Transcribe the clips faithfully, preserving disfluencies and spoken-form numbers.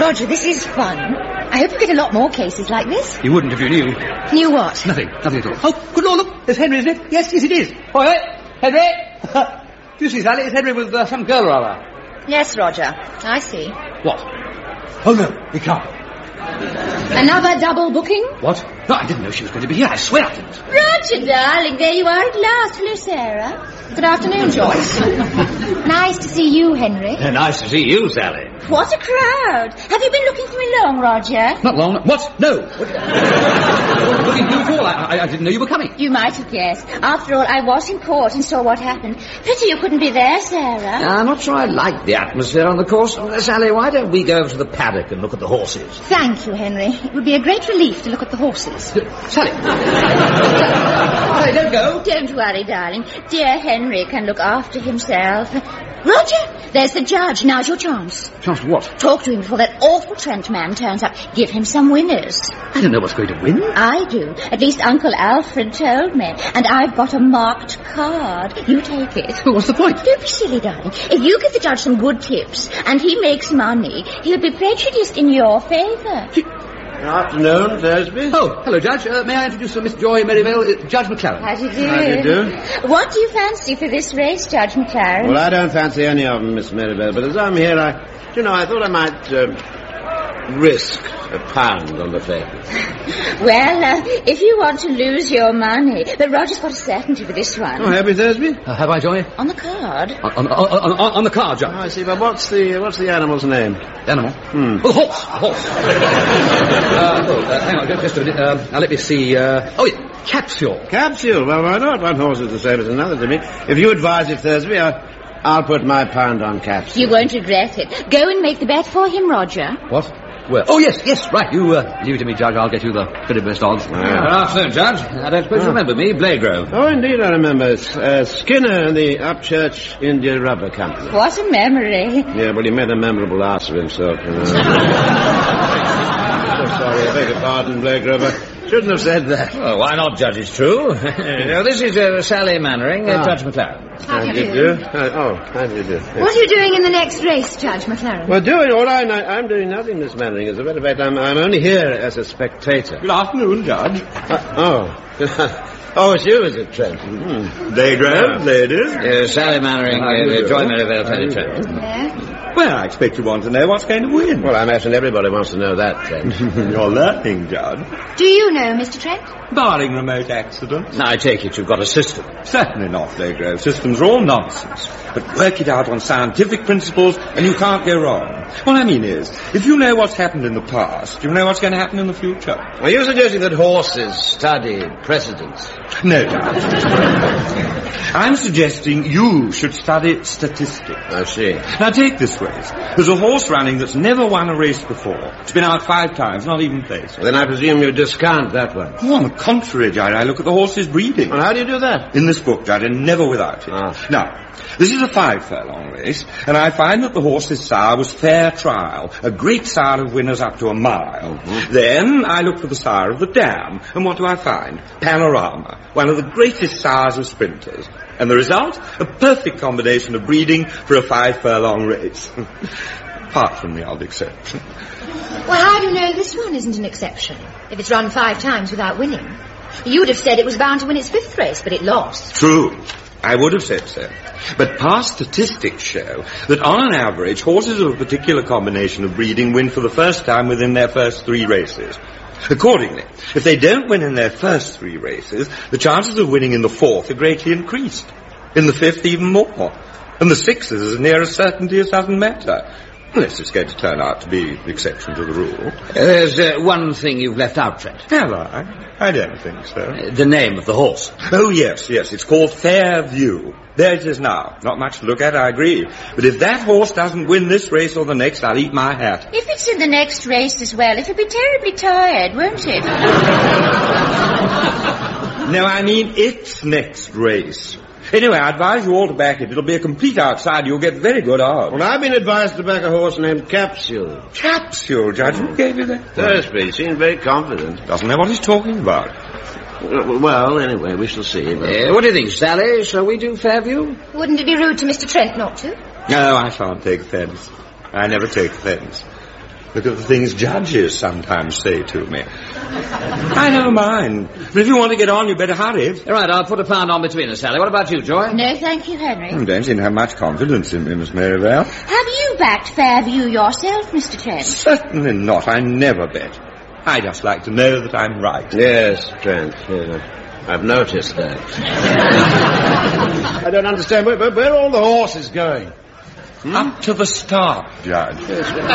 Roger, this is fun. I hope you get a lot more cases like this. You wouldn't if you knew. Knew what? Nothing. Nothing at all. Oh, good Lord, look. There's Henry, isn't it? Yes, yes, it is. All right. Henry! Do you see, Sally? It's Henry with uh, some girl or other. Yes, Roger. I see. What? Oh, no, he can't. Another double booking? What? No, I didn't know she was going to be here. I swear I didn't. Roger, darling, there you are at last. Hello, Sarah. Good afternoon, Joyce. Nice to see you, Henry. Uh, nice to see you, Sally. What a crowd. Have you been looking for me long, Roger? Not long. What? No. What? Looking for you at all. I, I, I didn't know you were coming. You might have guessed. After all, I was in court and saw what happened. Pity you couldn't be there, Sarah. Uh, I'm not sure I like the atmosphere on the course. Uh, Sally, why don't we go over to the paddock and look at the horses? Thank you, Henry. It would be a great relief to look at the horses. Sally. Sally, don't go. Don't worry, darling. Dear Henry can look after himself. Roger, there's the judge. Now's your chance. Chance for what? Talk to him before that awful Trent man turns up. Give him some winners. I don't know what's going to win. I do. At least Uncle Alfred told me. And I've got a marked card. You take it. Well, what's the point? Don't be silly, darling. If you give the judge some good tips and he makes money, he'll be prejudiced in your favour. He... Good afternoon, Thursby. Oh, hello, Judge. Uh, may I introduce to Miss Joy Merivale, uh, Judge McLaren? How do you do? How do you do? What do you fancy for this race, Judge McLaren? Well, I don't fancy any of them, Miss Merivale, but as I'm here, I, you know, I thought I might uh, risk a pound on the favourite. Well, uh, if you want to lose your money, but Roger's got a certainty for this one. Oh, have you, Thursby? Uh, have I, Joy? On the card. On, on, on, on, on the card, Judge. Oh, I see, but what's the what's the animal's name? The animal? Hmm. Oh, the horse. The horse. uh, oh, uh, hang on, just a minute. Uh, now, let me see. Uh, oh, yeah, Capsule. Capsule? Well, why not? One horse is the same as another to me. If you advise it, Thursby, I, I'll put my pound on Capsule. You won't regret it. Go and make the bet for him, Roger. What? Well, oh, yes, yes, right. You uh, leave it to me, Judge. I'll get you the very best odds. Good afternoon, Judge. I don't suppose you remember me, Blagrove. Oh, indeed, I remember. Uh, Skinner and the Upchurch India Rubber Company. What a memory. Yeah, well, he made a memorable ass of himself, you know. So sorry, I beg your pardon, Blagrove. Shouldn't have said that. Well, why not, Judge? It's true. Now, this is uh, Sally Mannering, uh, Ah. Judge McLaren. How do you do? do? Uh, oh, how do you do? Yes. What are you doing in the next race, Judge McLaren? Well, doing all right. I, I'm doing nothing, Miss Mannering. As a matter of fact, I'm, I'm only here as a spectator. Good afternoon, Judge. Uh, oh. oh, it's you, is it, Trent? Hmm. Daygrove, ladies. Uh, Sally Mannering, How do you uh, do? Joy Merivale, How do you Trent. do? Yeah. Well, I expect you want to know what's going to win. Well, I imagine everybody wants to know that, Trent. You're learning, Judge. Do you know, Mister Trent? Barring remote accidents. I take it you've got a system. Certainly not, Daygrove. Systems are all nonsense. But work it out on scientific principles and you can't go wrong. What I mean is, if you know what's happened in the past, you know what's going to happen in the future. Are you suggesting that horses study precedents? No, Judge. I'm suggesting you should study statistics. I see. Now take this race. There's a horse running that's never won a race before. It's been out five times, not even placed. Then I presume you discount that one. Oh, on the contrary, Judge, I look at the horse's breeding. Well, how do you do that? In this book, Judge, and never without it. Ah. Now, this is a five-furlong race, and I find that the horse's sire was Fair Trial, a great sire of winners up to a mile. Mm-hmm. Then I look for the sire of the Dam, and what do I find? Panorama, one of the greatest sires of sprinters. And the result? A perfect combination of breeding for a five-furlong race. Apart from the odd exception. Well, how do you know this one isn't an exception? If it's run five times without winning. You'd have said it was bound to win its fifth race, but it lost. True. I would have said so. But past statistics show that on an average, horses of a particular combination of breeding win for the first time within their first three races. Accordingly, if they don't win in their first three races, the chances of winning in the fourth are greatly increased. In the fifth, even more. And the sixth is as near a certainty as doesn't matter. Unless it's going to turn out to be the exception to the rule. Uh, there's uh, one thing you've left out, Trent. Have I? I don't think so. Uh, the name of the horse. Oh, yes, yes. It's called Fairview. There it is now. Not much to look at, I agree. But if that horse doesn't win this race or the next, I'll eat my hat. If it's in the next race as well, it'll be terribly tired, won't it? No, I mean its next race. Anyway, I advise you all to back it. It'll be a complete outside. You'll get very good odds. Well, I've been advised to back a horse named Capsule. Capsule, Judge. Who gave you that? Thursby seemed very confident. Doesn't know what he's talking about. Well, anyway, we shall see. But... Uh, what do you think, Sally? Shall we do Fairview? Wouldn't it be rude to Mister Trent not to? No, I shan't take offence. I never take offence. Look at the things judges sometimes say to me. I don't mind. But if you want to get on, you better hurry. All right, I'll put a pound on between us, Sally. What about you, Joy? No, thank you, Henry. I don't seem to have much confidence in me, Miss Merivale. Have you backed Fairview yourself, Mister Trent? Certainly not. I never bet. I just like to know that I'm right. Yes, Trent. Yes, I've noticed that. I don't understand. Where, where, where are all the horses going? Hmm? Up to the start, Judge. Yes, well,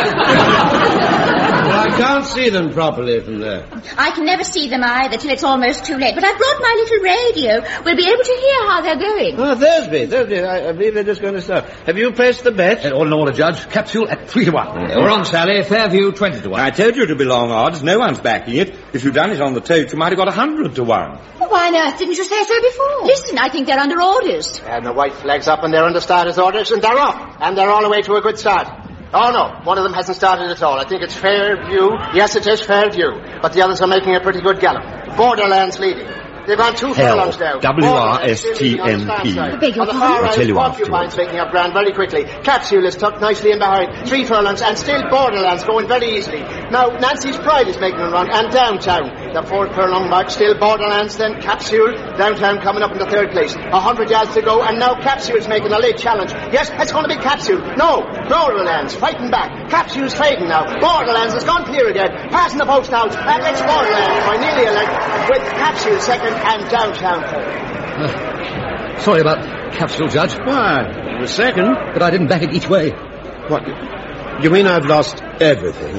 I can't see them properly from there. I can never see them either till it's almost too late. But I've brought my little radio. We'll be able to hear how they're going. Oh, Thursby, Thursby. I, I believe they're just going to start. Have you placed the bet? All in order, Judge. Capsule at three to one. Mm-hmm. We're on, Sally. Fairview, twenty to one. I told you to be long odds. No one's backing it. If you'd done it on the tote, you might have got a hundred to one. Well, why on earth didn't you say so before? Listen, I think they're under orders. And the white flag's up and they're under starters' orders and they're off. And they're all the way to a good start. Oh, no, one of them hasn't started at all. I think it's Fairview. Yes, it is Fairview. But the others are making a pretty good gallop. Borderlands leading. They've gone two furlongs now. W R S T N P. I beg your On the pardon? far I'll tell you right, Porcupine's making up ground very quickly. Capsule is tucked nicely in behind. Three furlongs and still Borderlands going very easily. Now, Nancy's Pride is making a run and Downtown. The fourth furlong mark, still Borderlands, then Capsule. Downtown coming up in the third place. A hundred yards to go and now Capsule's making a late challenge. Yes, it's going to be Capsule. No, Borderlands fighting back. Capsule's fading now. Borderlands has gone clear again. Passing the post now. And it's Borderlands by nearly a length with Capsule second and Downtown. Uh, sorry about Capsule, Judge. Why? The second? But I didn't back it each way. What? You mean I've lost everything?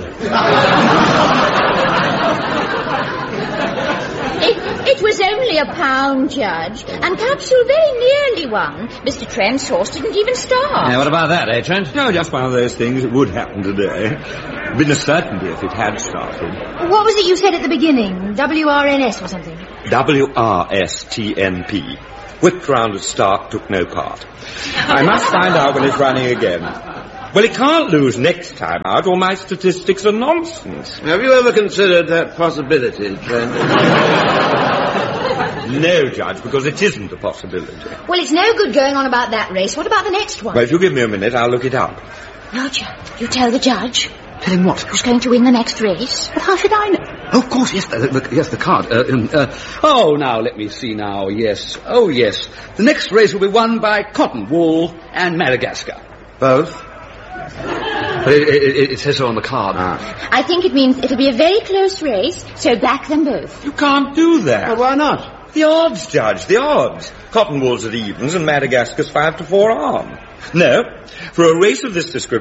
It, it was only a pound, Judge. And Capsule very nearly won. Mister Trent's horse didn't even start. Yeah, what about that, eh, Trent? No, just one of those things that would happen today. Been a certainty if it had started. What was it you said at the beginning? W R N S or something? W R S T N P. Whipped round at start, took no part. I must find out when it's running again. Well, it can't lose next time out, or my statistics are nonsense. Have you ever considered that possibility, Trent? No, Judge, because it isn't a possibility. Well, it's no good going on about that race. What about the next one? Well, if you give me a minute, I'll look it up. Roger, you tell the judge. Tell him what? Who's going to win the next race? But how should I know? Oh, of course, yes, the, the, yes, the card. Uh, um, uh, oh, now, let me see now, yes. Oh, yes. The next race will be won by Cotton Wool and Madagascar. Both? But it, it, it says so on the card. Ah. I think it means it'll be a very close race, so back them both. You can't do that. Well, why not? The odds, Judge, the odds. Cotton Wool's at evens and Madagascar's five to four arm. No, for a race of this description,